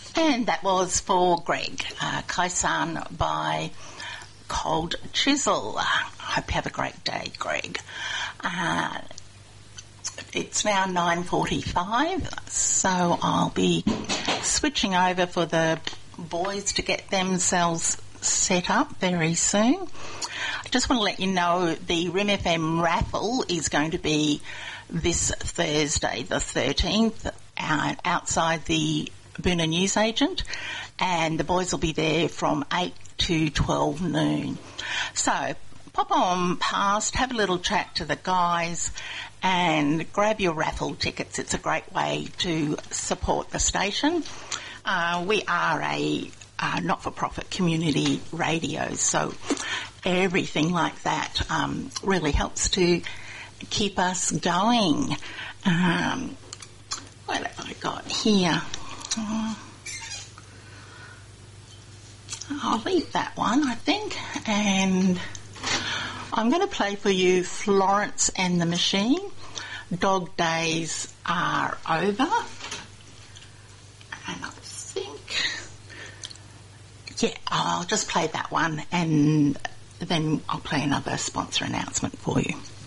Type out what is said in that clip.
And that was for Greg, Kaisan by Cold Chisel. Hope you have a great day, Greg. It's now 9:45, so I'll be switching over for the boys to get themselves set up very soon. I just want to let you know the Rim FM raffle is going to be this Thursday, the 13th, outside the Boonah Newsagent, and the boys will be there from 8 to 12 noon. So pop on past, have a little chat to the guys, and grab your raffle tickets. It's a great way to support the station. We are a not-for-profit community radio, so everything like that really helps to keep us going. What have I got here? I'll leave that one, I think, and I'm going to play for you Florence and the Machine. Dog days are over. And I think, yeah, I'll just play that one and then I'll play another sponsor announcement for you.